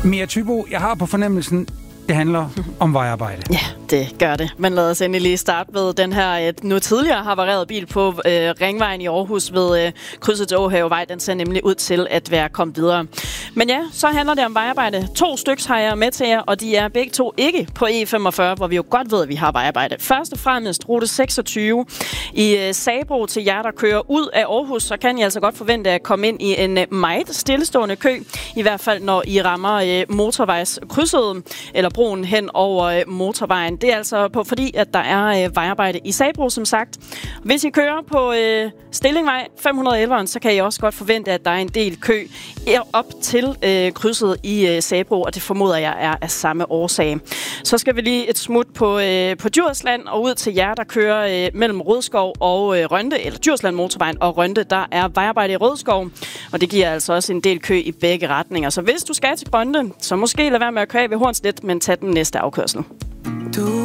Mia Thybo, jeg har på fornemmelsen, det handler om vejarbejde. Ja, det gør det. Men lad os endelig lige starte ved den her nu tidligere havarerede bil på Ringvejen i Aarhus ved krydset til Åhavevej. Den ser nemlig ud til at være kommet videre. Men ja, så handler det om vejarbejde. 2 stykker har jeg med til jer, og de er begge to ikke på E45, hvor vi jo godt ved, at vi har vejarbejde. Først og fremmest rute 26 i Sabro til jer, der kører ud af Aarhus, så kan I altså godt forvente at komme ind i en meget stillestående kø. I hvert fald, når I rammer motorvejskrydset, eller broen hen over motorvejen. Det er altså fordi, at der er vejarbejde i Sabro, som sagt. Hvis I kører på Stillingvej 511, så kan I også godt forvente, at der er en del kø op til krydset i Sabro, og det formoder jeg er af samme årsag. Så skal vi lige et smut på Djursland og ud til jer, der kører mellem Rødskov og Rønde, eller Djursland Motorvejen og Rønde. Der er vejarbejde i Rødskov, og det giver altså også en del kø i begge retninger. Så hvis du skal til Rønde, så måske lad være med at køre ved Hornslet, men tag den næste afkørsel.